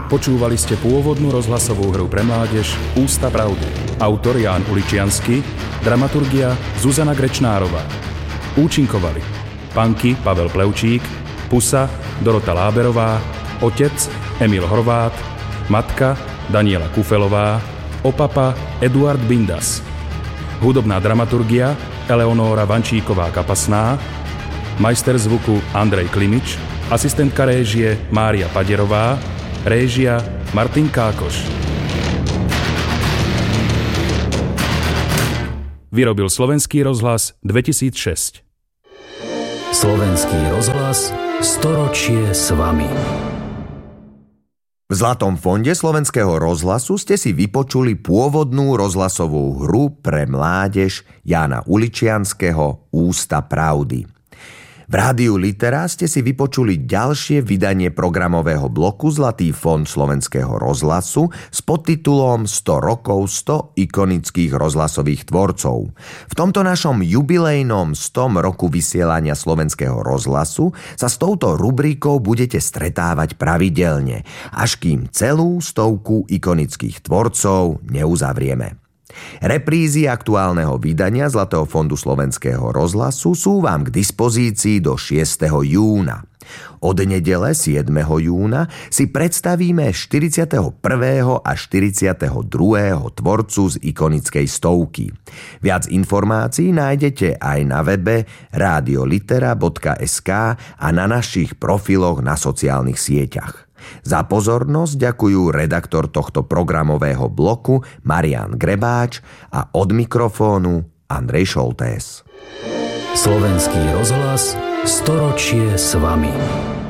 Počúvali ste pôvodnú rozhlasovú hru pre mládež Ústa pravdy. Autor Ján Uličiansky, dramaturgia Zuzana Grečnárová. Účinkovali Panky Pavel Plevčík, Pusa Dorota Láberová, Otec Emil Horvát, Matka Daniela Kufelová, Opapa Eduard Bindas. Hudobná dramaturgia Eleonóra Vančíková-Kapasná, majster zvuku Andrej Klimič, asistentka réžie Mária Paderová, réžia Martin Kákoš. Vyrobil Slovenský rozhlas 2006. Slovenský rozhlas, storočie s vami. V Zlatom fonde Slovenského rozhlasu ste si vypočuli pôvodnú rozhlasovú hru pre mládež Jána Uličianskeho Ústa pravdy. V Rádiu Litera ste si vypočuli ďalšie vydanie programového bloku Zlatý fond Slovenského rozhlasu s podtitulom 100 rokov 100 ikonických rozhlasových tvorcov. V tomto našom jubilejnom 100 roku vysielania Slovenského rozhlasu sa s touto rubrikou budete stretávať pravidelne, až kým celú 100 ikonických tvorcov neuzavrieme. Reprízy aktuálneho vydania Zlatého fondu Slovenského rozhlasu sú vám k dispozícii do 6. júna. Od nedele 7. júna si predstavíme 41. a 42. tvorcu z ikonickej stovky. Viac informácií nájdete aj na webe radiolitera.sk a na našich profiloch na sociálnych sieťach. Za pozornosť ďakujú redaktor tohto programového bloku Marián Grebáč a od mikrofónu Andrej Šoltés. Slovenský rozhlas, storočie s vami.